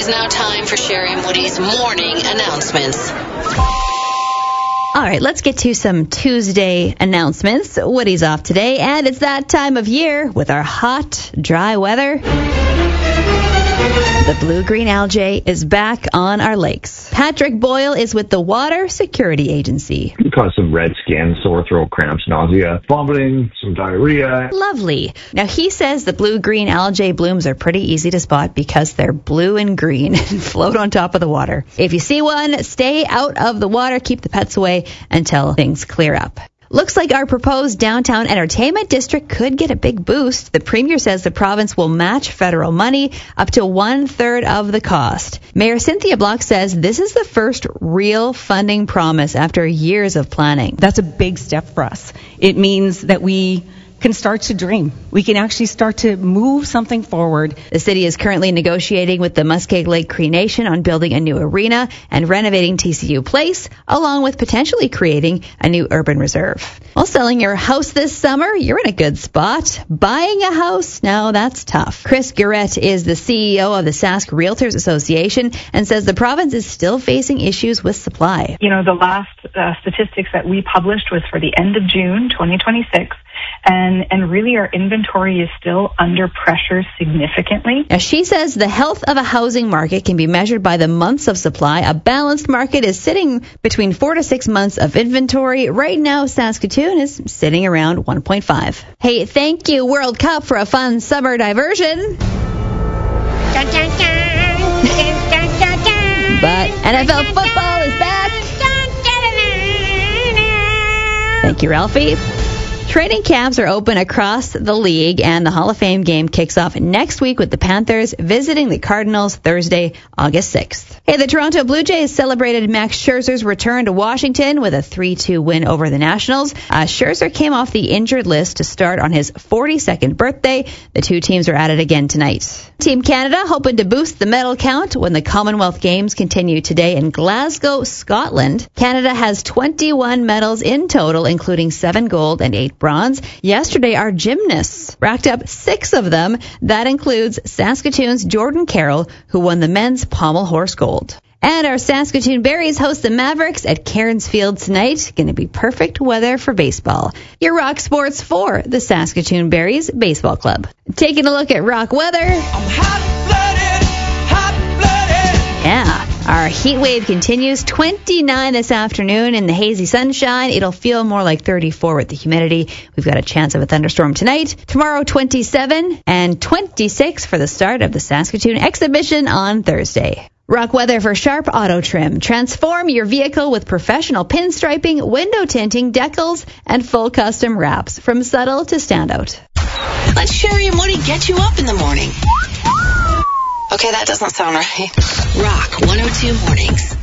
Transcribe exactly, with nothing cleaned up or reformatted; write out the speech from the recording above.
is now time for Sherry and Woody's morning announcements. All right, let's get to some Tuesday announcements. Woody's off today, and it's that time of year with our hot, dry weather. The blue-green algae is back on our lakes. Patrick Boyle is with the Water Security Agency. It causes some red skin, sore throat, cramps, nausea, vomiting, some diarrhea. Lovely. Now, he says the blue-green algae blooms are pretty easy to spot because they're blue and green and float on top of the water. If you see one, stay out of the water, keep the pets away until things clear up. Looks like our proposed downtown entertainment district could get a big boost. The premier says the province will match federal money up to one-third of the cost. Mayor Cynthia Block says this is the first real funding promise after years of planning. That's a big step for us. It means that we can start to dream. We can actually start to move something forward. The city is currently negotiating with the Muskeg Lake Cree Nation on building a new arena and renovating T C U Place, along with potentially creating a new urban reserve. While selling your house this summer, you're in a good spot. Buying a house? No, that's tough. Chris Garrett is the C E O of the Sask Realtors Association and says the province is still facing issues with supply. You know, the last uh, statistics that we published was for the end of June twenty twenty-six. And, and really our inventory is still under pressure significantly. Now, she says the health of a housing market can be measured by the months of supply. A balanced market is sitting between four to six months of inventory. Right now, Saskatoon is sitting around one point five. Hey, thank you, World Cup, for a fun summer diversion. Dun, dun, dun. Dun, dun, dun, dun. But N F L football is back. Thank you, Ralphie. Training camps are open across the league, and the Hall of Fame game kicks off next week with the Panthers visiting the Cardinals Thursday, August sixth. Hey, the Toronto Blue Jays celebrated Max Scherzer's return to Washington with a three two win over the Nationals. Uh, Scherzer came off the injured list to start on his forty-second birthday. The two teams are at it again tonight. Team Canada hoping to boost the medal count when the Commonwealth Games continue today in Glasgow, Scotland. Canada has twenty-one medals in total, including seven gold and eight bronze. Yesterday, our gymnasts racked up six of them. That includes Saskatoon's Jordan Carroll, who won the men's pommel horse gold. And our Saskatoon Berries host the Mavericks at Cairns Field tonight. Going to be perfect weather for baseball. Your Rock Sports for the Saskatoon Berries Baseball Club. Taking a look at rock weather. I'm hot-blooded, hot-blooded. Yeah. Our heat wave continues. twenty-nine this afternoon in the hazy sunshine. It'll feel more like thirty-four with the humidity. We've got a chance of a thunderstorm tonight. Tomorrow, twenty-seven and twenty-six for the start of the Saskatoon exhibition on Thursday. Rock weather for Sharp Auto Trim. Transform your vehicle with professional pinstriping, window tinting, decals, and full custom wraps from subtle to standout. Let Sherry and Woody get you up in the morning. Okay, that doesn't sound right. Rock one oh two Mornings.